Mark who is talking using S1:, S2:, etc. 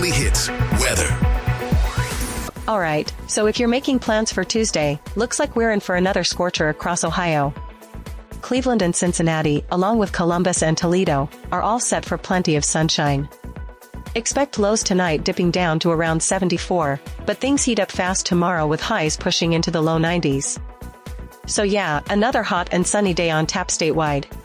S1: hits, weather.
S2: Alright, so if you're making plans for Tuesday, looks like we're in for another scorcher across Ohio. Cleveland and Cincinnati, along with Columbus and Toledo, are all set for plenty of sunshine. Expect lows tonight dipping down to around 74, but things heat up fast tomorrow with highs pushing into the low 90s. So yeah, another hot and sunny day on tap statewide.